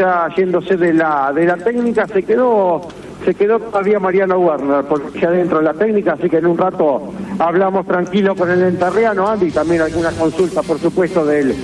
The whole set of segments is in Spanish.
ya yéndose de la técnica, se quedó todavía Mariano Werner, porque ya dentro de la técnica, así que en un rato hablamos tranquilo con el enterriano, Andy, y también alguna consulta, por supuesto, del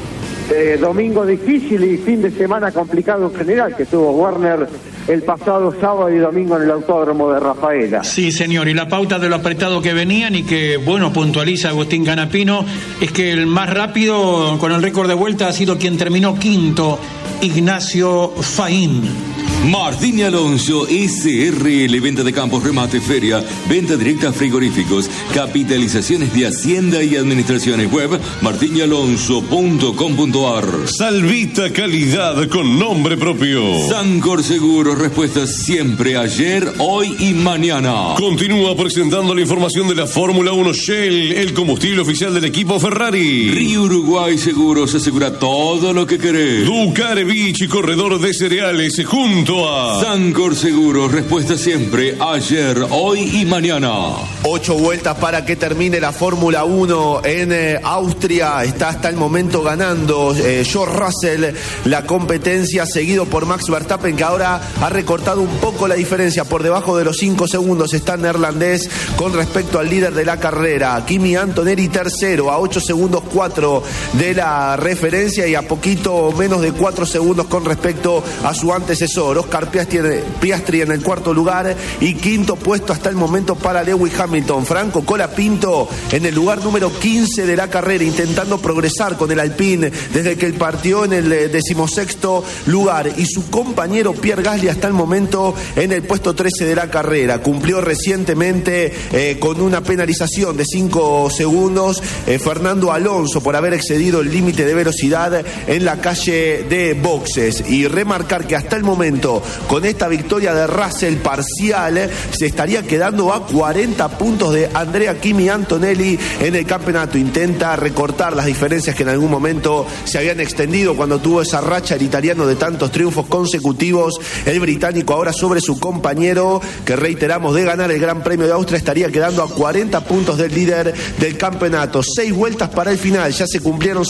domingo difícil y fin de semana complicado en general, que tuvo Werner el pasado sábado y domingo en el Autódromo de Rafaela. Sí, señor, y la pauta de lo apretado que venían y que, bueno, puntualiza Agustín Canapino, es que el más rápido con el récord de vuelta ha sido quien terminó quinto, Ignacio Faín. Martín Alonso SRL, venta de campos, remate, feria, venta directa a frigoríficos, capitalizaciones de Hacienda y Administraciones. Web martinialonso.com.ar. Salvita, calidad con nombre propio. Sancor Seguros, respuestas siempre, ayer, hoy y mañana. Continúa presentando la información de la Fórmula 1. Shell, el combustible oficial del equipo Ferrari. Río Uruguay Seguros, asegura todo lo que querés. Ducarevich, corredor de cereales, junto a Sancor Seguros, respuesta siempre, ayer, hoy y mañana. 8 vueltas para que termine la Fórmula 1 en Austria. Está hasta el momento ganando George Russell la competencia, seguido por Max Verstappen, que ahora ha recortado un poco la diferencia. Por debajo de los 5 segundos está el neerlandés con respecto al líder de la carrera, Kimi Antonelli, tercero, a 8 segundos 4 de la referencia y a poquito menos de 4 segundos con respecto a su antecesor, Oscar Piastri en el cuarto lugar, y quinto puesto hasta el momento para Lewis Hamilton. Franco Colapinto en el lugar número 15 de la carrera, intentando progresar con el Alpine desde que él partió en el 16º lugar, y su compañero Pierre Gasly hasta el momento en el puesto 13 de la carrera. Cumplió recientemente con una penalización de 5 segundos Fernando Alonso por haber excedido el límite de velocidad en la calle de boxes. Y remarcar que hasta el momento, con esta victoria de Russell parcial, se estaría quedando a 40 puntos de Andrea Kimi Antonelli en el campeonato. Intenta recortar las diferencias que en algún momento se habían extendido cuando tuvo esa racha el italiano de tantos triunfos consecutivos. El británico ahora sobre su compañero, que reiteramos, de ganar el Gran Premio de Austria, estaría quedando a 40 puntos del líder del campeonato. 6 vueltas para el final, ya se cumplieron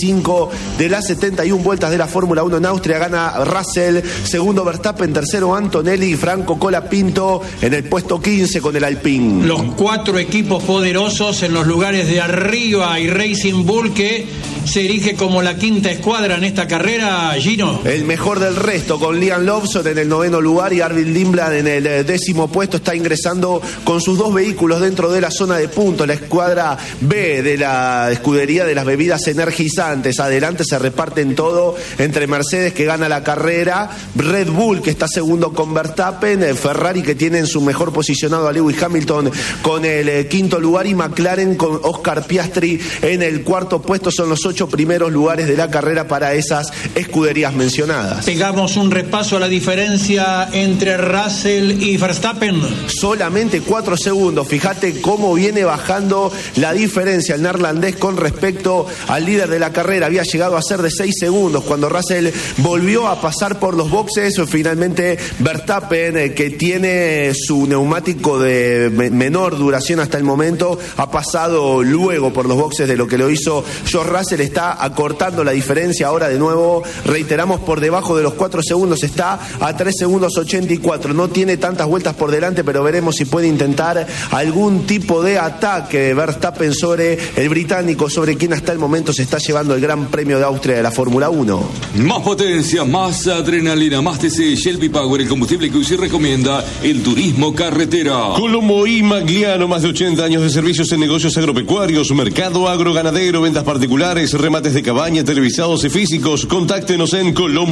65 de las 71 vueltas de la Fórmula 1 en Austria. Gana Russell, segundo Verstappen, tercero Antonelli y Franco Colapinto en el puesto 15 con el Alpine. Los 4 equipos poderosos en los lugares de arriba, y Racing Bull, que se erige como la quinta escuadra en esta carrera, Gino. El mejor del resto, con Liam Lawson en el 9º lugar y Arvid Lindblad en el 10º puesto. Está ingresando con sus 2 vehículos dentro de la zona de puntos, la escuadra B de la escudería de las bebidas energizantes. Adelante se reparten todo entre Mercedes, que gana la carrera, Red Bull, que está segundo con Verstappen, Ferrari, que tiene en su mejor posicionado a Lewis Hamilton con el 5º lugar, y McLaren con Oscar Piastri en el 4º puesto. Son los 8 primeros lugares de la carrera para esas escuderías mencionadas. Pegamos un repaso a la diferencia entre Russell y Verstappen. Solamente 4 segundos. Fíjate cómo viene bajando la diferencia el neerlandés con respecto al líder de la carrera. Había llegado a ser de 6 segundos cuando Russell volvió a pasar por los boxes. Finalmente Verstappen, que tiene su neumático de menor duración hasta el momento, ha pasado luego por los boxes de lo que lo hizo George Russell. Está acortando la diferencia ahora de nuevo, reiteramos, por debajo de los 4 segundos, está a 3 segundos 84. No tiene tantas vueltas por delante, pero veremos si puede intentar algún tipo de ataque Verstappen sobre el británico, sobre quien hasta el momento se está llevando el Gran Premio de Austria de la Fórmula 1. Más potencia, más adrenalina, más TC, Shelby Power, el combustible que usted recomienda, el turismo carretera. Colombo y Magliano, más de 80 años de servicios en negocios agropecuarios, mercado agroganadero, ventas particulares, remates de cabaña, televisados y físicos. Contáctenos en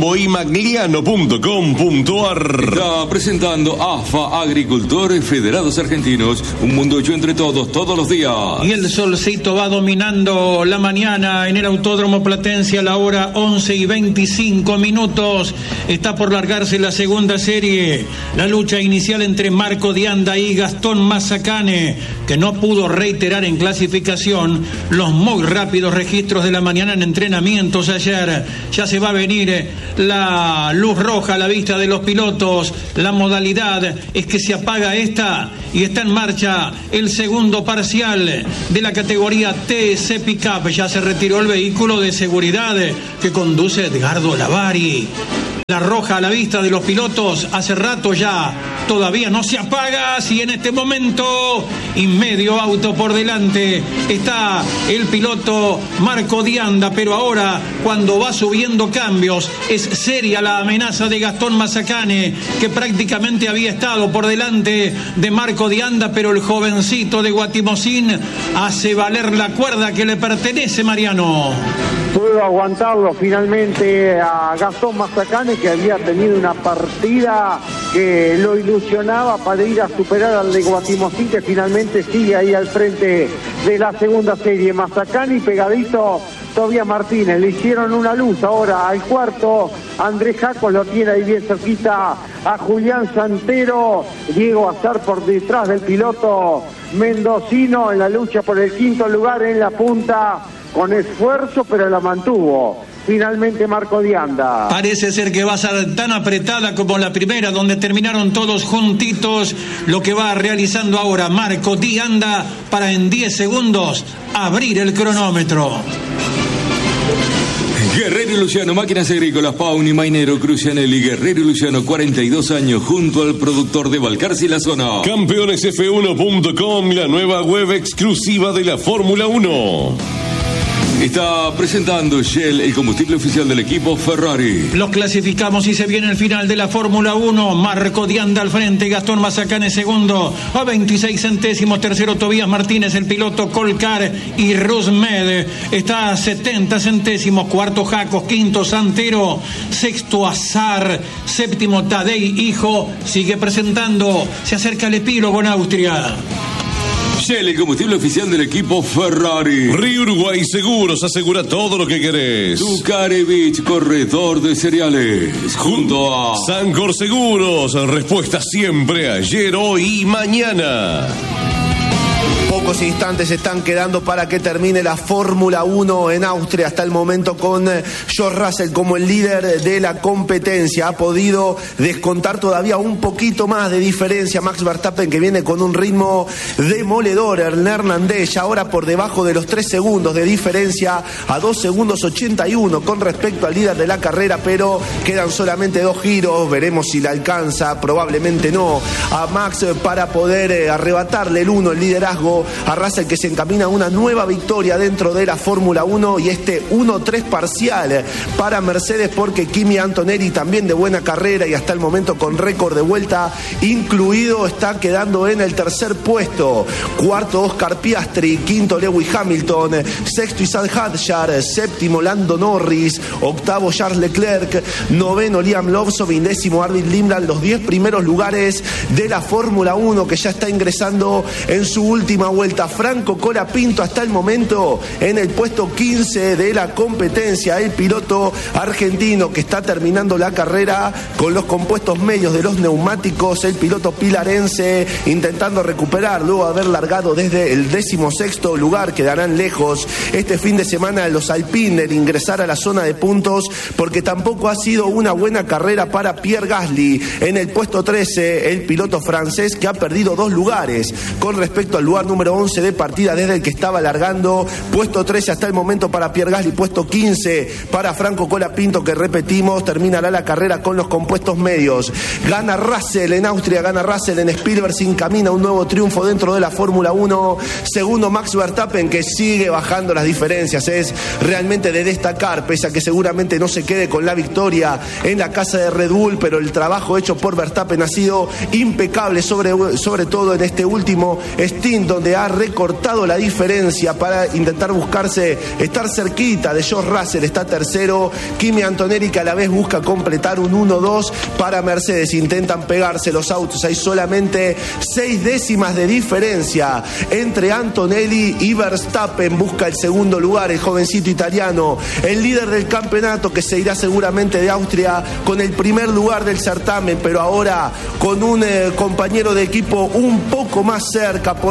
colomboymagliano.com.ar. Está presentando AFA, Agricultores Federados Argentinos, un mundo hecho entre todos, todos los días. Y el solcito va dominando la mañana en el Autódromo Platense a la hora 11:25. Está por largarse la segunda serie. La lucha inicial entre Marco Dianda y Gastón Mazacane, que no pudo reiterar en clasificación los muy rápidos registros de la mañana en entrenamientos ayer. Ya se va a venir la luz roja a la vista de los pilotos. La modalidad es que se apaga esta y está en marcha el segundo parcial de la categoría TC Pickup. Ya se retiró el vehículo de seguridad que conduce Edgardo Lavari. La roja a la vista de los pilotos hace rato ya, todavía no se apaga, si en este momento y medio auto por delante está el piloto Marco Dianda, pero ahora cuando va subiendo cambios es seria la amenaza de Gastón Mazacane, que prácticamente había estado por delante de Marco Dianda, pero el jovencito de Guatimozín hace valer la cuerda que le pertenece, Mariano. Pudo aguantarlo finalmente a Gastón Mazacane, que había tenido una partida que lo ilusionaba para ir a superar al de Guatimozín, que finalmente sigue ahí al frente de la segunda serie. Mazacane y pegadito Tobias Martínez, le hicieron una luz ahora al cuarto. Andrés Jacos lo tiene ahí bien cerquita a Julián Santero. Diego Azar por detrás del piloto mendocino en la lucha por el quinto lugar en la punta, con esfuerzo, pero la mantuvo finalmente Marco Dianda. Parece ser que va a ser tan apretada como la primera, donde terminaron todos juntitos. Lo que va realizando ahora Marco Dianda para en 10 segundos abrir el cronómetro. Guerrero y Luciano, Máquinas Agrícolas, Pauni, Mainero, Crucianelli. Guerrero y Luciano, 42 años, junto al productor de Balcarce y la zona. Campeonesf1.com, la nueva web exclusiva de la Fórmula 1. Está presentando Shell, el combustible oficial del equipo Ferrari. Los clasificamos y se viene el final de la Fórmula 1. Marco Dianda al frente, Gastón Mazacane segundo, a 26 centésimos. Tercero Tobias Martínez, el piloto Colcar y Rusmed está a 70 centésimos. Cuarto Jacos, quinto Santero, sexto Azar, séptimo Tadei Hijo. Sigue presentando, se acerca el epílogo en Austria. Shell, el combustible oficial del equipo Ferrari. Río Uruguay Seguros, asegura todo lo que querés. Zucarevich, corredor de cereales. Junto a Sancor Seguros, respuesta siempre, ayer, hoy y mañana. Pocos instantes están quedando para que termine la Fórmula 1 en Austria. Hasta el momento con George Russell como el líder de la competencia. Ha podido descontar todavía un poquito más de diferencia Max Verstappen, que viene con un ritmo demoledor. Hernández ahora por debajo de los 3 segundos de diferencia, a 2 segundos 81 con respecto al líder de la carrera, pero quedan solamente 2 giros. Veremos si le alcanza, probablemente no, a Max para poder arrebatarle el liderazgo a Russell, que se encamina a una nueva victoria dentro de la Fórmula 1, y este 1-3 parcial para Mercedes, porque Kimi Antonelli, también de buena carrera y hasta el momento con récord de vuelta incluido, está quedando en el tercer puesto. Cuarto Oscar Piastri, quinto Lewis Hamilton, sexto Isaac Hadjar, séptimo Lando Norris, octavo Charles Leclerc, noveno Liam Lawson y décimo Arvid Lindland, los 10 primeros lugares de la Fórmula 1, que ya está ingresando en su última vuelta. Franco Colapinto hasta el momento en el puesto 15 de la competencia, el piloto argentino que está terminando la carrera con los compuestos medios de los neumáticos. El piloto pilarense intentando recuperar luego de haber largado desde el 16º lugar. Quedarán lejos este fin de semana los Alpine de ingresar a la zona de puntos, porque tampoco ha sido una buena carrera para Pierre Gasly en el puesto 13, el piloto francés, que ha perdido 2 lugares con respecto al lugar número 11 de partida desde el que estaba largando. Puesto 13 hasta el momento para Pierre Gasly, puesto 15 para Franco Colapinto, que repetimos, terminará la carrera con los compuestos medios. Gana Russell en Austria, gana Russell en Spielberg, se encamina un nuevo triunfo dentro de la Fórmula 1. Segundo Max Verstappen, que sigue bajando las diferencias, es realmente de destacar, pese a que seguramente no se quede con la victoria en la casa de Red Bull, pero el trabajo hecho por Verstappen ha sido impecable, sobre todo en este último stint, donde ha recortado la diferencia para intentar buscarse, estar cerquita de George Russell. Está tercero Kimi Antonelli, que a la vez busca completar un 1-2 para Mercedes. Intentan pegarse los autos, hay solamente 6 décimas de diferencia entre Antonelli y Verstappen. Busca el segundo lugar el jovencito italiano, el líder del campeonato, que se irá seguramente de Austria con el primer lugar del certamen, pero ahora con un compañero de equipo un poco más cerca, porque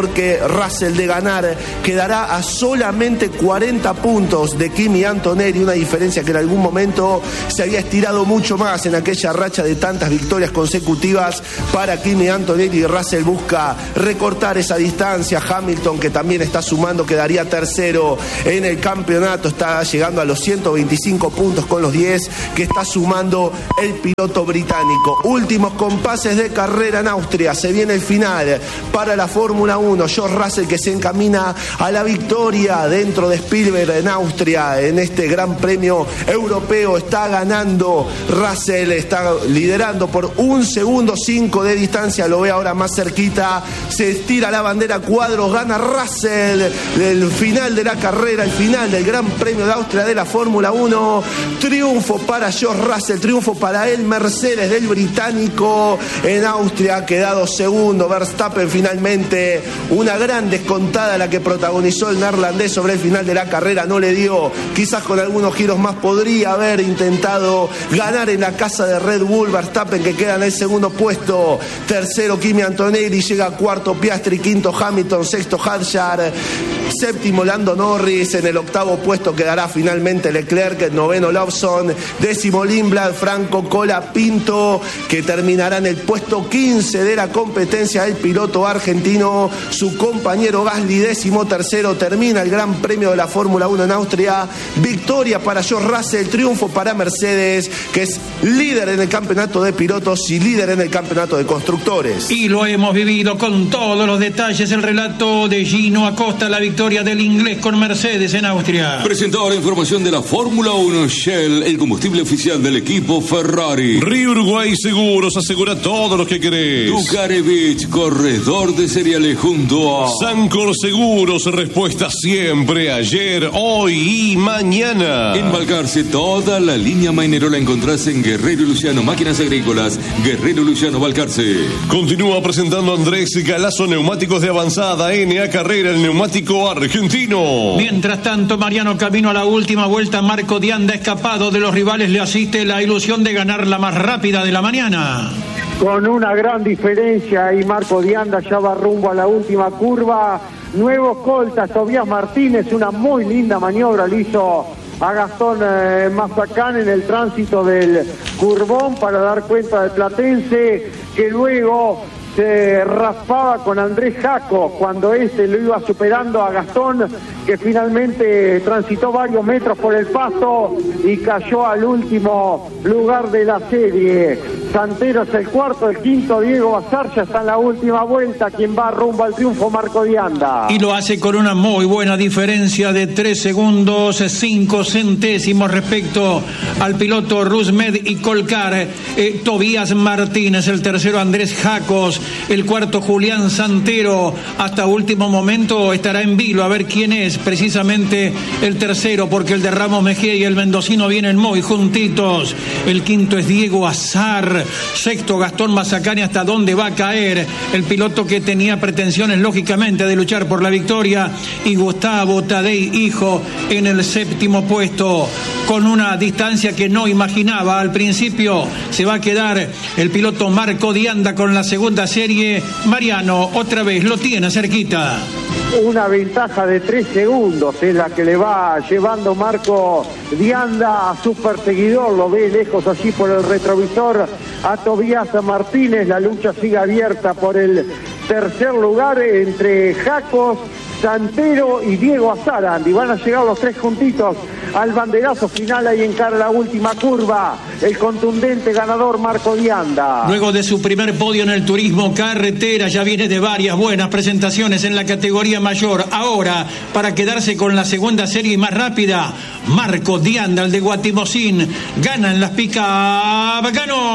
Russell de ganar, quedará a solamente 40 puntos de Kimi Antonelli, una diferencia que en algún momento se había estirado mucho más en aquella racha de tantas victorias consecutivas para Kimi Antonelli. Y Russell busca recortar esa distancia. Hamilton, que también está sumando, quedaría tercero en el campeonato, está llegando a los 125 puntos con los 10 que está sumando el piloto británico. Últimos compases de carrera en Austria, se viene el final para la Fórmula 1. George Russell, que se encamina a la victoria dentro de Spielberg en Austria, en este gran premio europeo. Está ganando Russell, está liderando por 1,5 segundos de distancia, lo ve ahora más cerquita, se estira la bandera cuadros, gana Russell. El final de la carrera, el final del Gran Premio de Austria de la Fórmula 1, triunfo para George Russell, triunfo para el Mercedes del británico en Austria, ha quedado segundo. Verstappen finalmente, una gran descontada la que protagonizó el neerlandés sobre el final de la carrera, no le dio, quizás con algunos giros más podría haber intentado ganar en la casa de Red Bull. Verstappen, que queda en el segundo puesto, tercero Kimi Antonelli, llega cuarto Piastri, quinto Hamilton, sexto Hadjar, séptimo Lando Norris, en el octavo puesto quedará finalmente Leclerc, noveno Lawson, décimo Lindblad, Franco Colapinto, que terminará en el puesto 15 de la competencia, el piloto argentino, su compañero Gasly, décimo tercero. Termina el Gran Premio de la Fórmula 1 en Austria, victoria para George Russell, triunfo para Mercedes, que es líder en el campeonato de pilotos y líder en el campeonato de constructores. Y lo hemos vivido con todos los detalles, el relato de Gino Acosta, la victoria del inglés con Mercedes en Austria. Presentó la información de la Fórmula 1. Shell, el combustible oficial del equipo Ferrari. Río Uruguay Seguros, asegura todo lo que querés. Ducarevich, corredor de cereales junto a Sancor Seguros, respuesta siempre, ayer, hoy y mañana. En Balcarce, toda la línea Mainero la encontrás en Guerrero y Luciano Máquinas Agrícolas, Guerrero y Luciano Balcarce. Continúa presentando Andrés Galazo, neumáticos de avanzada, NA Carrera, el neumático argentino. Mientras tanto, Mariano, camino a la última vuelta. Marco Dianda, escapado de los rivales, le asiste la ilusión de ganar la más rápida de la mañana. Con una gran diferencia, y Marco Dianda ya va rumbo a la última curva. Nuevo escolta, Tobias Martínez, una muy linda maniobra le hizo a Gastón Mazacán en el tránsito del curvón para dar cuenta del platense, que luego se raspaba con Andrés Jaco cuando este lo iba superando a Gastón, que finalmente transitó varios metros por el pasto y cayó al último lugar de la serie. Santero es el cuarto, el quinto Diego Bazar, ya está en la última vuelta. Quien va rumbo al triunfo, Marco Dianda. Y lo hace con una muy buena diferencia de 3 segundos 5 centésimos respecto al piloto Rusmed y Colcar. Tobías Martínez, el tercero Andrés Jacos, el cuarto Julián Santero. Hasta último momento estará en vilo a ver quién es precisamente el tercero, porque el de Ramos Mejía y el mendocino vienen muy juntitos. El quinto es Diego Azar, sexto Gastón Mazacane. Hasta dónde va a caer el piloto que tenía pretensiones lógicamente de luchar por la victoria, y Gustavo Tadei hijo en el séptimo puesto con una distancia que no imaginaba al principio. Se va a quedar el piloto Marco Dianda con la segunda serie. Mariano, otra vez lo tiene cerquita. Una ventaja de 3 segundos es la que le va llevando Marco Dianda a su perseguidor. Lo ve lejos allí por el retrovisor a Tobías Martínez. La lucha sigue abierta por el tercer lugar entre Jacos, Santero y Diego Azar, Andy. Van a llegar los tres juntitos al banderazo final. Ahí encara la última curva el contundente ganador Marco Dianda. Luego de su primer podio en el turismo carretera, ya viene de varias buenas presentaciones en la categoría mayor. Ahora, para quedarse con la segunda serie más rápida, Marco Dianda, el de Guatimosín, gana en las pick-up.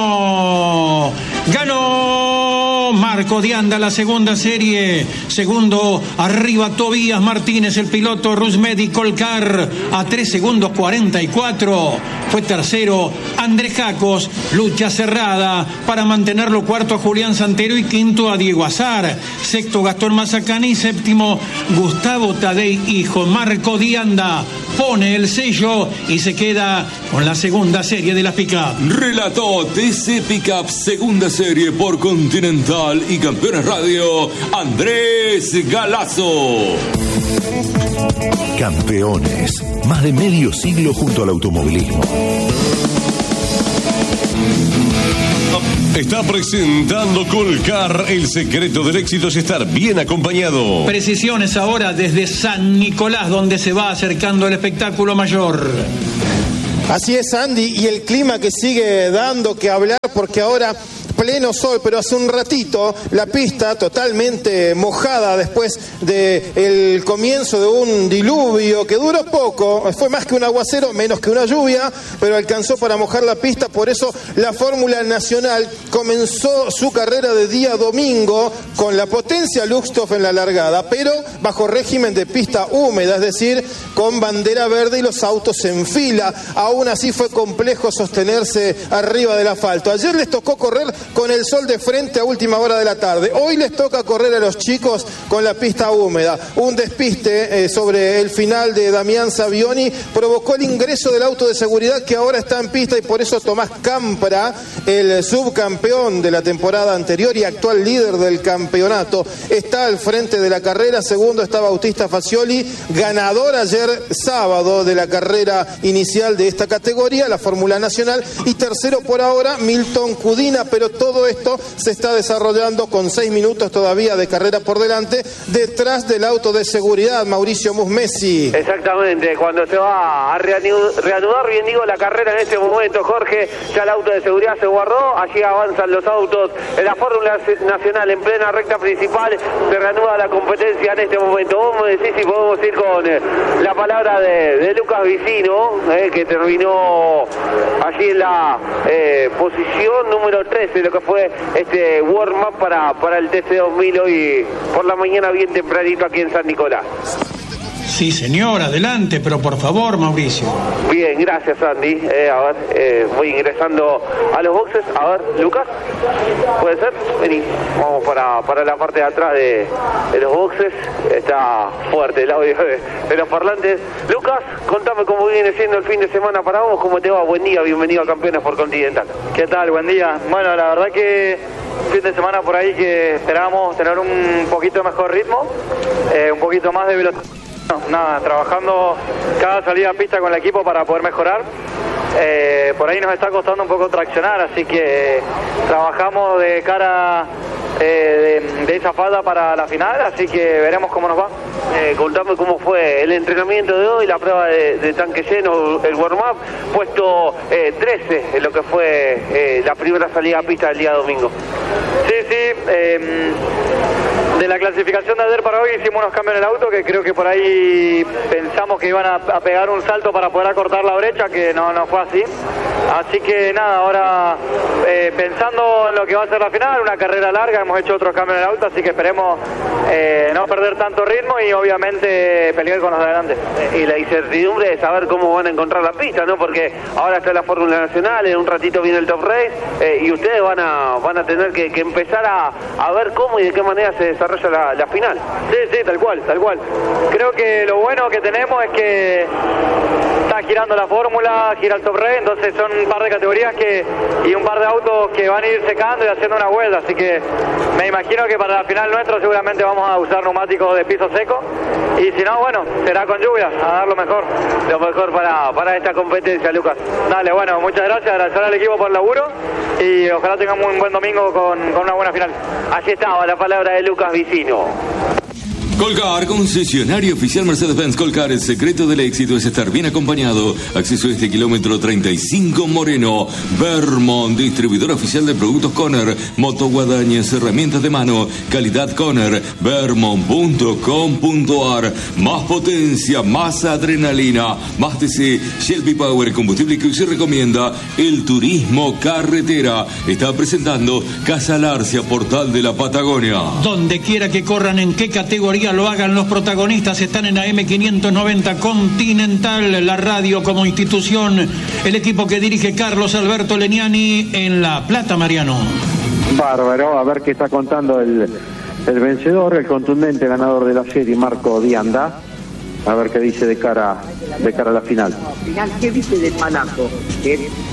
Ganó Marco Dianda la segunda serie. Segundo, arriba Tobías Martínez, el piloto Rusmed y Colcar, a 3 segundos 44. Fue tercero Andrés Jacos, lucha cerrada para mantenerlo. Cuarto a Julián Santero y quinto a Diego Azar. Sexto Gastón Mazacane y séptimo Gustavo Tadei hijo. Marco Dianda pone el sello y se queda con la segunda serie de las pick-up. Relató TC Pickup, segunda serie por Continental y Campeones Radio, Andrés Galazo. Campeones, más de medio siglo junto al automovilismo. Está presentando Colcar. El secreto del éxito es estar bien acompañado. Precisiones ahora desde San Nicolás, donde se va acercando el espectáculo mayor. Así es, Andy, y el clima que sigue dando que hablar, porque ahora pleno sol, pero hace un ratito la pista totalmente mojada después del comienzo de un diluvio que duró poco, fue más que un aguacero, menos que una lluvia, pero alcanzó para mojar la pista. Por eso la Fórmula Nacional comenzó su carrera de día domingo con la potencia Luxtoff en la largada, pero bajo régimen de pista húmeda, es decir, con bandera verde y los autos en fila. Aún así fue complejo sostenerse arriba del asfalto. Ayer les tocó correr con el sol de frente a última hora de la tarde. Hoy les toca correr a los chicos con la pista húmeda. Un despiste sobre el final de Damián Savioni provocó el ingreso del auto de seguridad que ahora está en pista, y por eso Tomás Campra, el subcampeón de la temporada anterior y actual líder del campeonato, está al frente de la carrera. Segundo está Bautista Facioli, ganador ayer sábado de la carrera inicial de esta categoría, la Fórmula Nacional, y tercero por ahora Milton Cudina, pero todo esto se está desarrollando con 6 minutos todavía de carrera por delante, detrás del auto de seguridad, Mauricio Musmesi. Exactamente, cuando se va a reanudar, bien digo, la carrera en este momento, Jorge, ya el auto de seguridad se guardó, allí avanzan los autos en la Fórmula Nacional en plena recta principal, se reanuda la competencia en este momento. Vos me decís si podemos ir con la palabra de Lucas Vicino, que terminó allí en la posición número 13, lo que fue este warm-up para el TC2000 hoy por la mañana bien tempranito aquí en San Nicolás. Sí, señor, adelante, pero por favor, Mauricio. Bien, gracias, Andy. A ver, voy ingresando a los boxes. A ver, Lucas, ¿puede ser? Vení, vamos para la parte de atrás de los boxes. Está fuerte el audio de los parlantes. Lucas, contame cómo viene siendo el fin de semana para vos, cómo te va. Buen día, bienvenido a Campeones por Continental. ¿Qué tal? Buen día. Bueno, la verdad que fin de semana por ahí que esperábamos tener un poquito mejor ritmo, un poquito más de velocidad. Nada, trabajando cada salida a pista con el equipo para poder mejorar. Por ahí nos está costando un poco traccionar, así que trabajamos de cara de esa falda para la final, así que veremos cómo nos va. Contame cómo fue el entrenamiento de hoy, la prueba de tanque lleno, el warm-up, puesto 13 en lo que fue la primera salida a pista del día domingo. Sí, de la clasificación de ayer para hoy hicimos unos cambios en el auto que creo que por ahí pensamos que iban a pegar un salto para poder acortar la brecha, que no fue así. Así que nada, ahora pensando en lo que va a ser la final, una carrera larga, hemos hecho otros cambios en el auto, así que esperemos no perder tanto ritmo y obviamente pelear con los de adelante. Y la incertidumbre de saber cómo van a encontrar la pista, ¿no? Porque ahora está la Fórmula Nacional, en un ratito viene el Top Race, y ustedes van a tener que empezar a ver cómo y de qué manera se desarrolla la final. Sí, tal cual. Creo que lo bueno que tenemos es que está girando la fórmula, gira el Top Race, entonces son un par de categorías y un par de autos que van a ir secando y haciendo una vuelta, así que me imagino que para la final nuestro seguramente vamos a usar neumáticos de piso seco, y si no, bueno, será con lluvia, a dar lo mejor para esta competencia, Lucas. Dale, bueno, muchas gracias, agradecer al equipo por el laburo y ojalá tengamos un buen domingo con una buena final. Allí estaba la palabra de Lucas Vicino. Colcar, concesionario oficial Mercedes-Benz Colcar, el secreto del éxito es estar bien acompañado. Acceso a este kilómetro 35 Moreno. Vermont, distribuidor oficial de productos Conner, motoguadañas, herramientas de mano, calidad Conner, vermont.com.ar. Más potencia, más adrenalina, más TC, Shelby Power, combustible que se recomienda. El turismo carretera está presentando Casa Larcia, portal de la Patagonia. Donde quiera que corran, en qué categoría lo hagan, los protagonistas están en AM590 Continental, la radio como institución, el equipo que dirige Carlos Alberto Leniani en La Plata, Mariano. Bárbaro, a ver qué está contando el vencedor, el contundente ganador de la serie, Marco Dianda. A ver qué dice de cara a la final. ¿Qué dice de Palazo?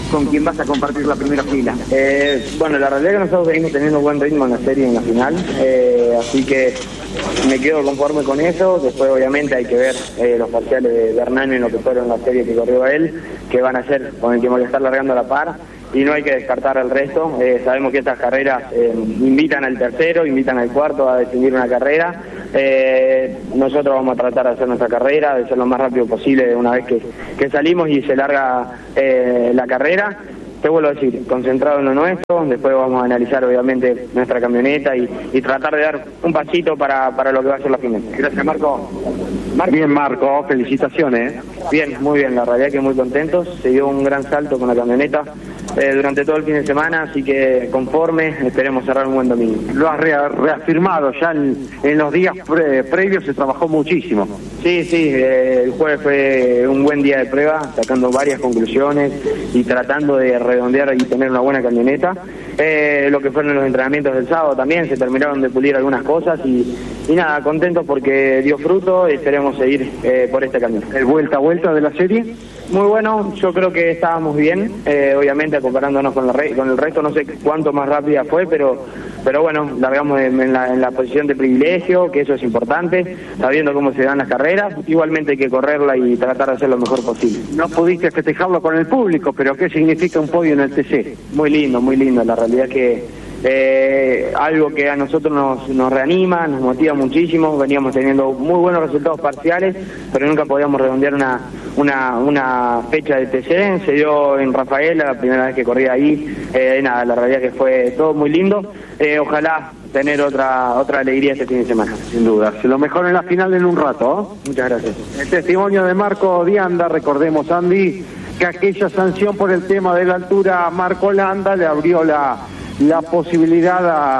con quien vas a compartir la primera fila. Bueno, la realidad es que nosotros venimos teniendo buen ritmo en la serie y en la final, así que me quedo conforme con eso. Después obviamente hay que ver los parciales de Hernán en lo que fueron las series que corrió a él, que van a ser con el que voy a estar largando a la par, y no hay que descartar el resto. Sabemos que estas carreras invitan al tercero, invitan al cuarto a decidir una carrera. Nosotros vamos a tratar de hacer nuestra carrera, de ser lo más rápido posible una vez que salimos y se larga la carrera. Te vuelvo a decir, concentrado en lo nuestro. Después vamos a analizar obviamente nuestra camioneta y tratar de dar un pasito para lo que va a ser la final. Gracias, Marco. Bien, Marco, felicitaciones. Bien, muy bien, la realidad que muy contentos. Se dio un gran salto con la camioneta durante todo el fin de semana, así que conforme, esperemos cerrar un buen domingo. Lo has reafirmado, ya en los días previos se trabajó muchísimo. Sí, el jueves fue un buen día de prueba, sacando varias conclusiones y tratando de redondear y tener una buena camioneta. Lo que fueron los entrenamientos del sábado también, se terminaron de pulir algunas cosas y nada, contentos porque dio fruto y esperemos seguir por este camino. ¿El vuelta a vuelta de la serie? Muy bueno, yo creo que estábamos bien, obviamente comparándonos con el resto, no sé cuánto más rápida fue, pero bueno, largamos en la posición de privilegio, que eso es importante, sabiendo cómo se dan las carreras. Igualmente hay que correrla y tratar de hacer lo mejor posible. No pudiste festejarlo con el público, pero ¿qué significa un podio en el TC? Muy lindo, la realidad que algo que a nosotros nos reanima, nos motiva muchísimo. Veníamos teniendo muy buenos resultados parciales, pero nunca podíamos redondear una fecha de TC. Se dio en Rafaela, la primera vez que corría ahí. Nada, la realidad que fue todo muy lindo. Ojalá tener otra alegría este fin de semana. Sin duda, se lo mejor en la final en un rato. Muchas gracias. El testimonio de Marco Dianda, recordemos, Andy, que aquella sanción por el tema de la altura a Marco Landa le abrió la posibilidad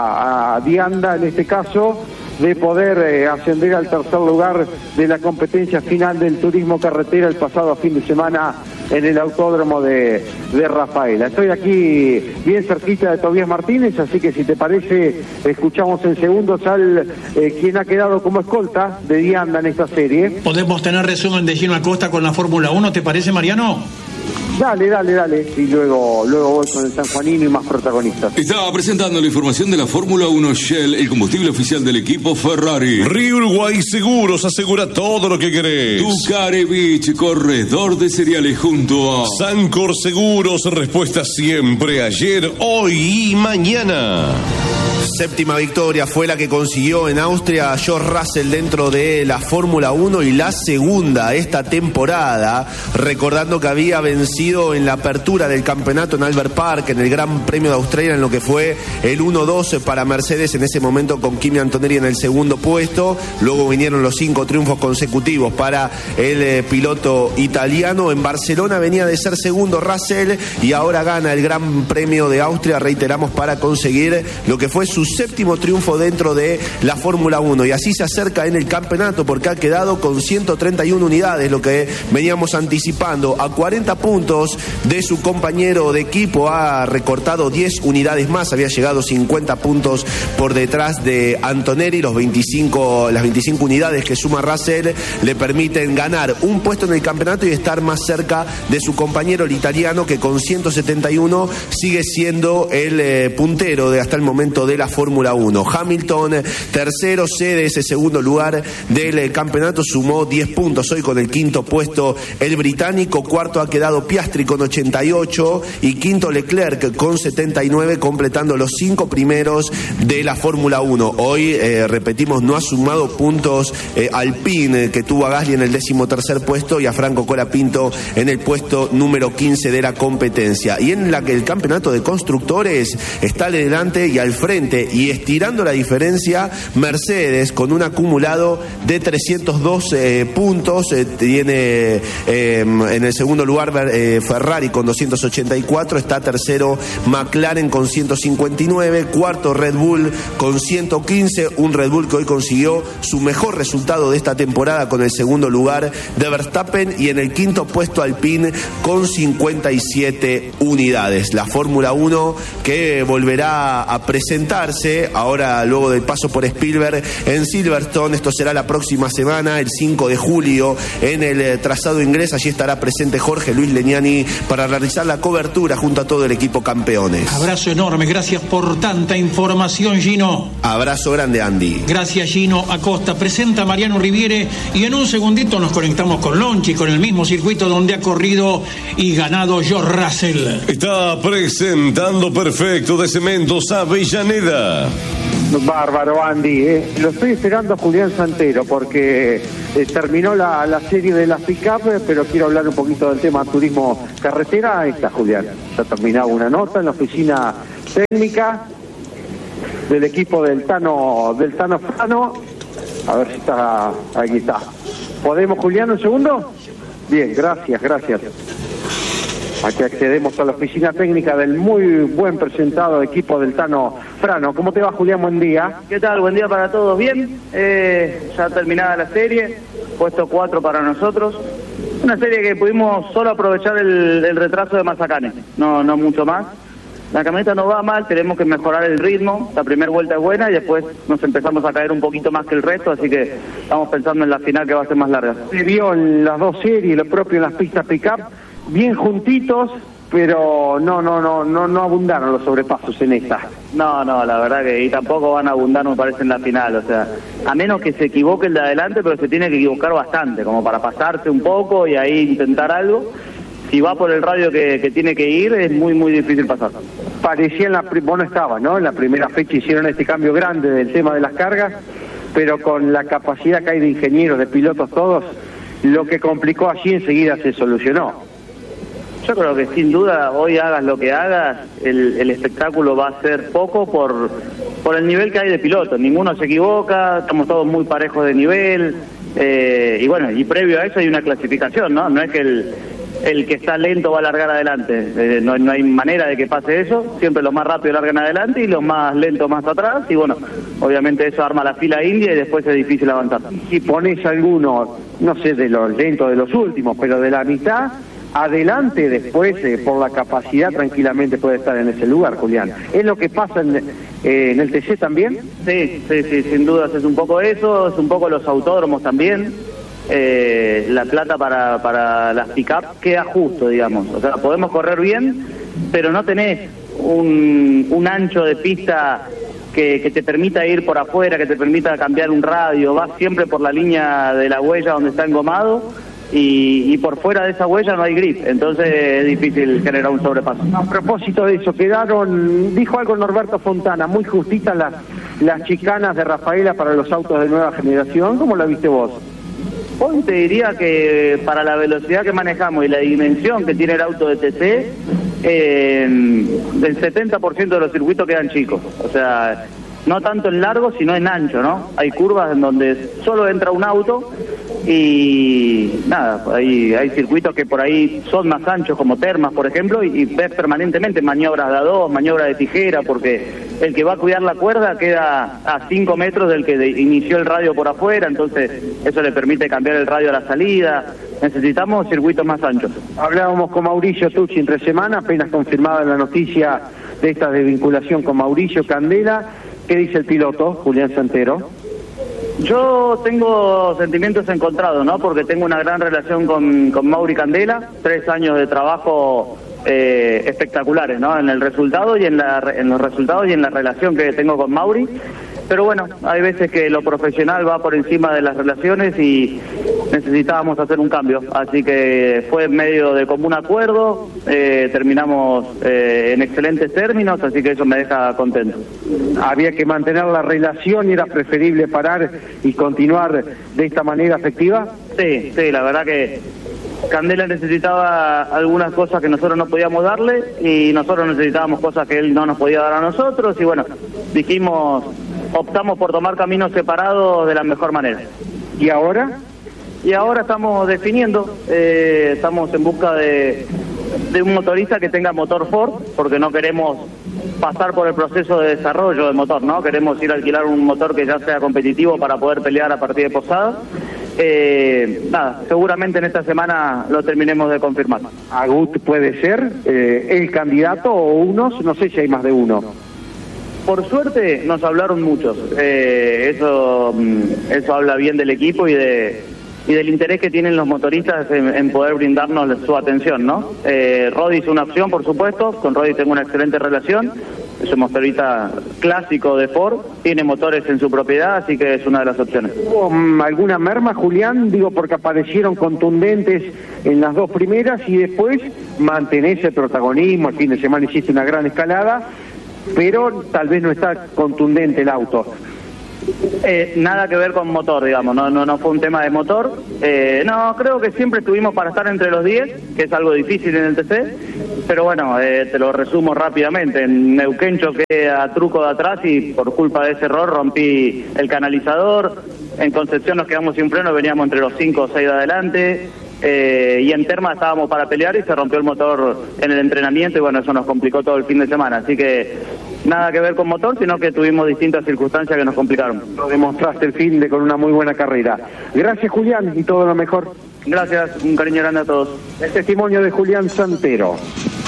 a Dianda, en este caso, de poder ascender al tercer lugar de la competencia final del turismo carretera el pasado fin de semana en el autódromo de Rafaela. Estoy aquí bien cerquita de Tobías Martínez, así que si te parece, escuchamos en segundos al quien ha quedado como escolta de Dianda en esta serie. ¿Podemos tener resumen de Gino Acosta con la Fórmula 1, te parece, Mariano? Dale. Y luego voy con el sanjuanino y más protagonistas. Estaba presentando la información de la Fórmula 1 Shell, el combustible oficial del equipo Ferrari. Río Uruguay Seguros asegura todo lo que querés. Ducare Beach, corredor de cereales junto a Sancor Seguros, respuesta siempre, ayer, hoy y mañana. Séptima victoria fue la que consiguió en Austria George Russell dentro de la Fórmula 1 y la segunda esta temporada, recordando que había vencido en la apertura del campeonato en Albert Park, en el Gran Premio de Australia, en lo que fue el 1-2 para Mercedes en ese momento, con Kimi Antonelli en el segundo puesto. Luego vinieron los 5 triunfos consecutivos para el piloto italiano. En Barcelona venía de ser segundo Russell y ahora gana el Gran Premio de Austria, reiteramos, para conseguir lo que fue su séptimo triunfo dentro de la Fórmula 1 y así se acerca en el campeonato porque ha quedado con 131 unidades, lo que veníamos anticipando, a 40 puntos de su compañero de equipo. Ha recortado 10 unidades más, había llegado 50 puntos por detrás de Antonelli. Las 25 unidades que suma Russell le permiten ganar un puesto en el campeonato y estar más cerca de su compañero el italiano, que con 171 sigue siendo el puntero de hasta el momento de la Fórmula 1. Hamilton, tercero, cede ese segundo lugar del campeonato, sumó 10 puntos hoy con el quinto puesto el británico. Cuarto ha quedado Piastri con 88 y quinto Leclerc con 79, completando los 5 primeros de la Fórmula 1. Hoy, repetimos, no ha sumado puntos Alpine, que tuvo a Gasly en el 13º puesto y a Franco Colapinto en el puesto número 15 de la competencia. Y en la que el campeonato de constructores está delante y al frente y estirando la diferencia Mercedes con un acumulado de 302 puntos. Tiene en el segundo lugar Ferrari con 284, está tercero McLaren con 159, cuarto Red Bull con 115, un Red Bull que hoy consiguió su mejor resultado de esta temporada con el segundo lugar de Verstappen, y en el quinto puesto Alpine con 57 unidades. La Fórmula 1 que volverá a presentar presentarse ahora luego del paso por Spielberg en Silverstone. Esto será la próxima semana, el 5 de julio, en el trazado inglés. Allí estará presente Jorge Luis Legnani para realizar la cobertura junto a todo el equipo campeones. Abrazo enorme, gracias por tanta información, Gino. Abrazo grande, Andy. Gracias, Gino Acosta. Presenta a Mariano Riviere y en un segundito nos conectamos con Lonchi, con el mismo circuito donde ha corrido y ganado George Russell. Está presentando Perfecto de Cementos Avellaneda. Bárbaro, Andy. Lo estoy esperando a Julián Santero porque terminó la serie de las pick-up, pero quiero hablar un poquito del tema turismo carretera. Ahí está Julián. Ya ha terminado una nota en la oficina técnica del equipo del Tano Frano. A ver si está. Aquí está. ¿Podemos, Julián, un segundo? Bien, gracias. Aquí accedemos a la oficina técnica del muy buen presentado equipo del Tano Frano. ¿Cómo te va, Julián? Buen día. ¿Qué tal? Buen día para todos. Bien, ya terminada la serie, puesto 4 para nosotros. Una serie que pudimos solo aprovechar el retraso de Mazacane, no mucho más. La camioneta no va mal, tenemos que mejorar el ritmo. La primera vuelta es buena y después nos empezamos a caer un poquito más que el resto, así que estamos pensando en la final, que va a ser más larga. Se vio en las dos series, lo propio en las pistas pick-up, bien juntitos, pero no abundaron los sobrepasos en esta. No, la verdad que y tampoco van a abundar, me parece, en la final. O sea, a menos que se equivoque el de adelante, pero se tiene que equivocar bastante, como para pasarse un poco y ahí intentar algo. Si va por el radio que tiene que ir, es muy difícil pasar. Parecía vos no estabas, ¿no? En la primera fecha hicieron este cambio grande del tema de las cargas, pero con la capacidad que hay de ingenieros, de pilotos todos, lo que complicó allí enseguida se solucionó. Yo creo que sin duda, hoy hagas lo que hagas, el espectáculo va a ser poco por el nivel que hay de pilotos. Ninguno se equivoca, estamos todos muy parejos de nivel, y bueno, y previo a eso hay una clasificación, ¿no? No es que el que está lento va a largar adelante, no hay manera de que pase eso. Siempre los más rápidos largan adelante y los más lentos más atrás, y bueno, obviamente eso arma la fila india y después es difícil avanzar. Si pones alguno, no sé de los lentos de los últimos, pero de la mitad adelante, después por la capacidad tranquilamente puede estar en ese lugar, Julián. ¿Es lo que pasa en el TC también? Sí, sin dudas es un poco eso, es un poco los autódromos también. La plata para las pick-up queda justo, digamos. O sea, podemos correr bien, pero no tenés un ancho de pista que te permita ir por afuera, que te permita cambiar un radio. Vas siempre por la línea de la huella donde está engomado, y por fuera de esa huella no hay grip, entonces es difícil generar un sobrepaso. A propósito de eso, dijo algo Norberto Fontana, muy justitas las chicanas de Rafaela para los autos de nueva generación. ¿Cómo la viste vos? Hoy te diría que para la velocidad que manejamos y la dimensión que tiene el auto de TC, del 70% de los circuitos quedan chicos. O sea, no tanto en largo, sino en ancho, ¿no? Hay curvas en donde solo entra un auto y nada, hay circuitos que por ahí son más anchos, como Termas, por ejemplo, y ves permanentemente maniobras de A2, maniobras de tijera, porque el que va a cuidar la cuerda queda a 5 metros del que inició el radio por afuera, entonces eso le permite cambiar el radio a la salida. Necesitamos circuitos más anchos. Hablábamos con Mauricio Tucci entre semana, apenas confirmada la noticia de esta desvinculación con Mauricio Candela. ¿Qué dice el piloto, Julián Santero? Yo tengo sentimientos encontrados, ¿no? Porque tengo una gran relación con Mauri Candela, 3 años de trabajo espectaculares, ¿no? En el resultado y en los resultados y en la relación que tengo con Mauri. Pero bueno, hay veces que lo profesional va por encima de las relaciones y necesitábamos hacer un cambio. Así que fue en medio de común acuerdo, terminamos en excelentes términos, así que eso me deja contento. Había que mantener la relación y era preferible parar y continuar de esta manera efectiva. Sí, la verdad que Candela necesitaba algunas cosas que nosotros no podíamos darle y nosotros necesitábamos cosas que él no nos podía dar a nosotros y bueno, optamos por tomar caminos separados de la mejor manera. ¿Y ahora? Y ahora estamos definiendo, estamos en busca de un motorista que tenga motor Ford, porque no queremos pasar por el proceso de desarrollo del motor, ¿no? Queremos ir a alquilar un motor que ya sea competitivo para poder pelear a partir de Posada. Seguramente en esta semana lo terminemos de confirmar. ¿Agut puede ser el candidato o unos? No sé si hay más de uno. por suerte nos hablaron muchos. Eso habla bien del equipo y del interés que tienen los motoristas en poder brindarnos su atención, ¿no? Rodi es una opción, por supuesto. Con Rodi tengo una excelente relación. Es un motorista clásico de Ford, tiene motores en su propiedad, así que es una de las opciones. ¿Hubo alguna merma, Julián? Digo, porque aparecieron contundentes en las dos primeras y después mantenés el protagonismo. El fin de semana hiciste una gran escalada, pero tal vez no está contundente el auto. Nada que ver con motor, digamos, no fue un tema de motor. No, creo que siempre estuvimos para estar entre los 10, que es algo difícil en el TC, pero bueno, te lo resumo rápidamente. En Neuquén choqué a Truco de atrás y por culpa de ese error rompí el canalizador. En Concepción nos quedamos sin freno, veníamos entre los 5 o 6 de adelante. Y en Terma estábamos para pelear y se rompió el motor en el entrenamiento y bueno, eso nos complicó todo el fin de semana, así que nada que ver con motor, sino que tuvimos distintas circunstancias que nos complicaron. Lo demostraste el fin de con una muy buena carrera. Gracias, Julián, y todo lo mejor. Gracias, un cariño grande a todos. El testimonio de Julián Santero.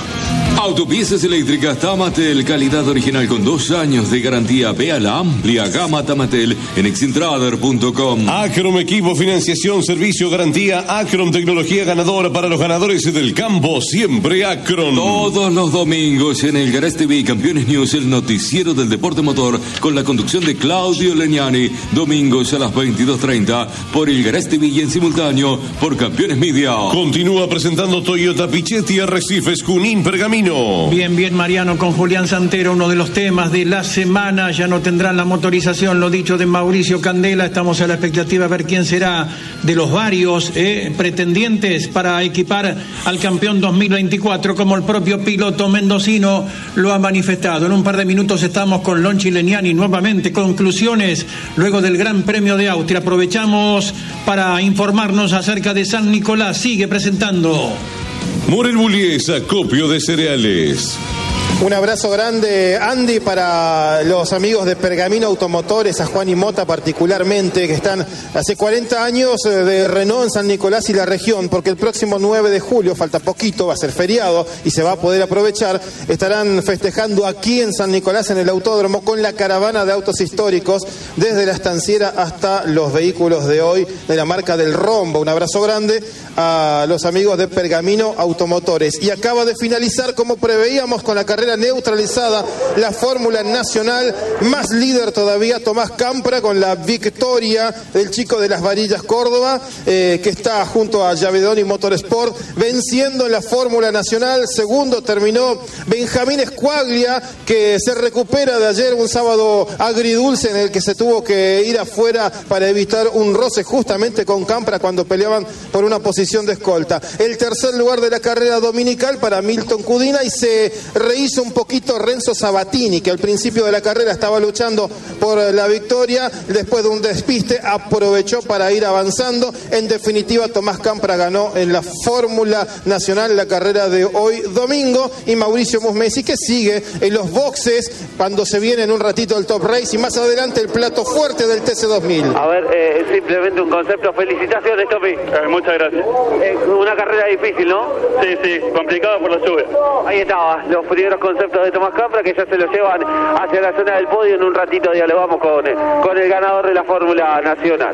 Autopiezas eléctricas Tamatel, calidad original con 2 años de garantía. Vea la amplia gama Tamatel en exintrader.com. Acrom Equipo, financiación, servicio, garantía. Acrom, tecnología ganadora para los ganadores del campo. Siempre Acrom. Todos los domingos en el Garage TV Campeones News, el noticiero del deporte motor, con la conducción de Claudio Legnani. Domingos a las 22:30 por el Garage TV y en simultáneo por Campeones Media. Continúa presentando Toyota Pichetti, Arrecifes, Junín, Pergamino. Bien, Mariano, con Julián Santero, uno de los temas de la semana. Ya no tendrán la motorización, lo dicho de Mauricio Candela. Estamos a la expectativa de ver quién será de los varios pretendientes para equipar al campeón 2024, como el propio piloto mendocino lo ha manifestado. En un par de minutos estamos con Lonchi Legnani nuevamente. Conclusiones luego del Gran Premio de Austria. Aprovechamos para informarnos acerca de San Nicolás. Sigue presentando Morel Bullies, acopio de cereales. Un abrazo grande, Andy, para los amigos de Pergamino Automotores, a Juan y Mota particularmente, que están hace 40 años de Renault en San Nicolás y la región, porque el próximo 9 de julio, falta poquito, va a ser feriado y se va a poder aprovechar, estarán festejando aquí en San Nicolás, en el autódromo, con la caravana de autos históricos, desde la estanciera hasta los vehículos de hoy, de la marca del Rombo. Un abrazo grande a los amigos de Pergamino Automotores. Y acaba de finalizar, como preveíamos, con la carrera neutralizada, la Fórmula Nacional, más líder todavía Tomás Campra, con la victoria del chico de Las Varillas, Córdoba, que está junto a Javedoni Motorsport, venciendo en la Fórmula Nacional. Segundo terminó Benjamín Escuaglia, que se recupera de ayer, un sábado agridulce en el que se tuvo que ir afuera para evitar un roce justamente con Campra cuando peleaban por una posición de escolta. El tercer lugar de la carrera dominical para Milton Cudina, y se rehizo un poquito Renzo Sabatini, que al principio de la carrera estaba luchando por la victoria, después de un despiste aprovechó para ir avanzando. En definitiva, Tomás Campra ganó en la Fórmula Nacional la carrera de hoy domingo, y Mauricio Musmesi, que sigue en los boxes cuando se viene en un ratito el Top Race y más adelante el plato fuerte del TC2000. A ver, simplemente un concepto. Felicitaciones, Topi. Muchas gracias. Una carrera difícil, ¿no? Sí, complicada por la lluvia. Ahí estaba, los primeros conceptos de Tomás Campra, que ya se lo llevan hacia la zona del podio. En un ratito dialogamos con el ganador de la Fórmula Nacional.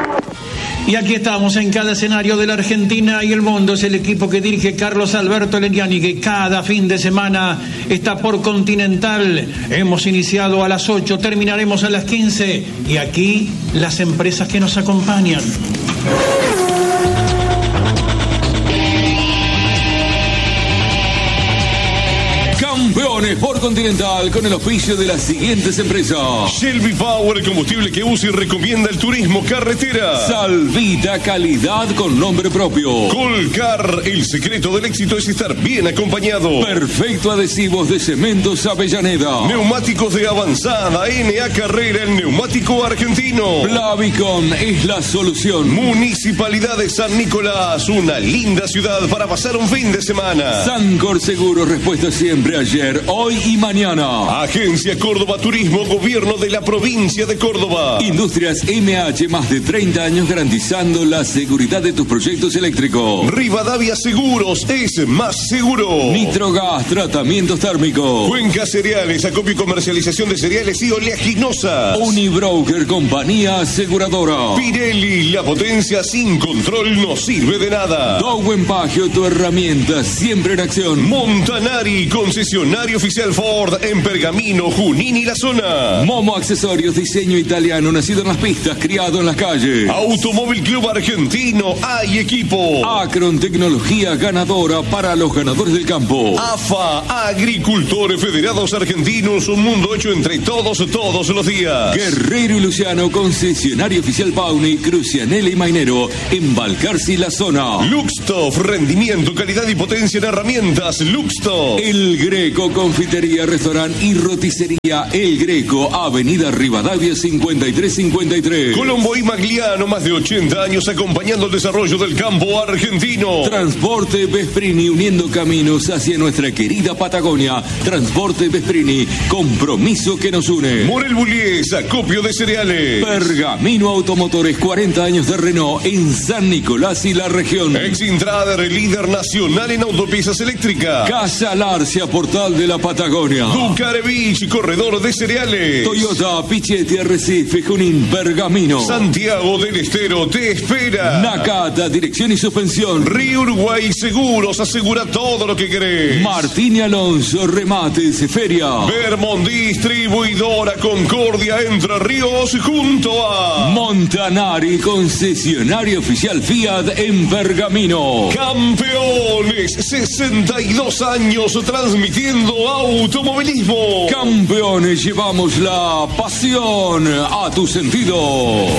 Y aquí estamos en cada escenario de la Argentina y el mundo. Es el equipo que dirige Carlos Alberto Legnani, que cada fin de semana está por Continental. Hemos iniciado a las 8, terminaremos a las 15. Y aquí las empresas que nos acompañan. Campeones por Continental, con el oficio de las siguientes empresas: Shelby Power, combustible que usa y recomienda el turismo carretera. Salvita, calidad con nombre propio. Colcar, el secreto del éxito es estar bien acompañado. Perfecto Adhesivos de Cementos Avellaneda. Neumáticos de avanzada, NA Carrera, el neumático argentino. Plavicon es la solución. Municipalidad de San Nicolás, una linda ciudad para pasar un fin de semana. Sancor Seguros, respuesta siempre, ayer, hoy y mañana. Agencia Córdoba Turismo, Gobierno de la Provincia de Córdoba. Industrias MH, más de 30 años garantizando la seguridad de tus proyectos eléctricos. Rivadavia Seguros es más seguro. Nitrogas, tratamientos térmicos. Cuenca Cereales, acopio y comercialización de cereales y oleaginosas. Unibroker, compañía aseguradora. Pirelli, la potencia sin control no sirve de nada. Dowen Pagio, tu herramienta siempre en acción. Montanari, concesionario oficial Ford en Pergamino, Junín y la zona. Momo Accesorios, diseño italiano, nacido en las pistas, criado en las calles. Automóvil Club Argentino, hay equipo. Acron, tecnología ganadora para los ganadores del campo. AFA, Agricultores Federados Argentinos, un mundo hecho entre todos los días. Guerrero y Luciano, concesionario oficial Pauni, Crucianelli y Mainero, en Balcarce y la zona. Luxtof, rendimiento, calidad y potencia en herramientas. Luxtof. El Greco, confitería, restaurante y roticería. El Greco, Avenida Rivadavia 5353. Colombo y Magliano, más de 80 años acompañando el desarrollo del campo argentino. Transporte Vesprini, uniendo caminos hacia nuestra querida Patagonia. Transporte Vesprini, compromiso que nos une. Morel Bullies, acopio de cereales. Pergamino Automotores, 40 años de Renault en San Nicolás y la región. Exintrader, líder nacional en autopiezas eléctricas. Casa Larcia, portal de la Patagonia. Ducarevich, corredor de cereales. Toyota, Pichetti, Arrecife, Junín, Pergamino. Santiago del Estero te espera. Nakata, dirección y suspensión. Río Uruguay Seguros, asegura todo lo que querés. Martín y Alonso, remates, feria. Vermont, distribuidora Concordia, Entre Ríos, junto a Montanari, concesionario oficial Fiat en Pergamino. Campeones, 62 años transmitiendo automovilismo. Campeones, llevamos la pasión a tu sentido.